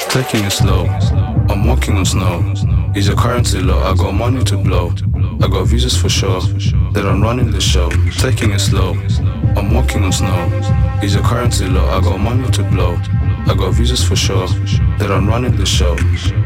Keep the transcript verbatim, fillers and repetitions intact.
Taking it slow, I'm walking on snow. Is your currency low? I got money to blow. I got visas for sure, that I'm running the show. Taking it slow, I'm walking on snow. Is your currency low? I got money to blow. I got visas for sure, that I'm running the show.